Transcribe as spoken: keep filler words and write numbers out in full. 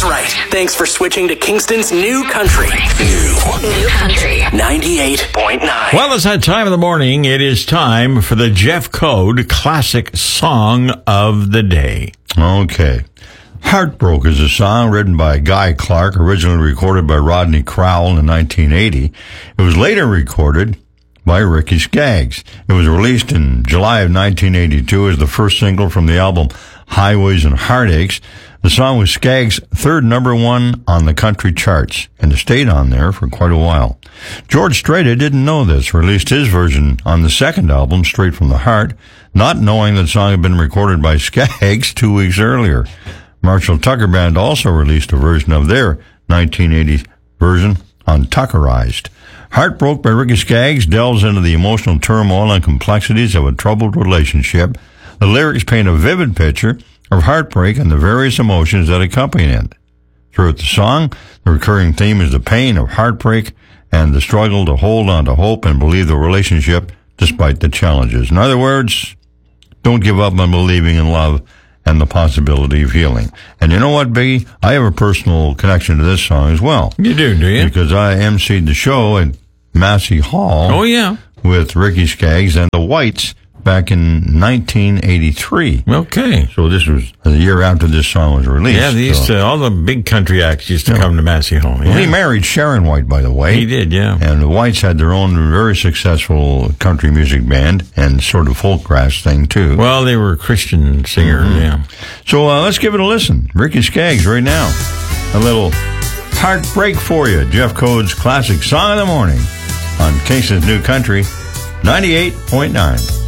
right. Thanks for switching to Kingston's New Country. New. New Country. ninety-eight point nine. Well, it's that time of the morning. It is time for the Jeff Code Classic Song of the Day. Okay. Heartbroke is a song written by Guy Clark, originally recorded by Rodney Crowell in nineteen eighty. It was later recorded by Ricky Skaggs. It was released in July of nineteen eighty-two as the first single from the album Highways and Heartaches. The song was Skaggs' third number one on the country charts, and it stayed on there for quite a while. George Strait didn't know this, released his version on the second album, Straight from the Heart, not knowing the song had been recorded by Skaggs two weeks earlier. Marshall Tucker Band also released a version of their nineteen eighty version on Tuckerized. Heartbroke by Ricky Skaggs delves into the emotional turmoil and complexities of a troubled relationship. The lyrics paint a vivid picture of heartbreak and the various emotions that accompany it. Throughout the song, the recurring theme is the pain of heartbreak and the struggle to hold on to hope and believe the relationship despite the challenges. In other words, don't give up on believing in love and the possibility of healing. And you know what, Biggie? I have a personal connection to this song as well. You do, do you? Because I emceed the show at Massey Hall. Oh, yeah. With Ricky Skaggs and the Whites back in nineteen eighty-three. Okay. So this was a year after this song was released. Yeah, they used so. to, all the big country acts used to Yeah. come to Massey Hall. Yeah. Well, he married Sharon White, by the way. He did, yeah. And the Whites had their own very successful country music band and sort of folk grass thing, too. Well, they were a Christian singer, Mm-hmm. yeah. So uh, let's give it a listen. Ricky Skaggs right now. A little heartbreak for you. Jeff Code's classic song of the morning on Kingston's New Country, ninety-eight point nine.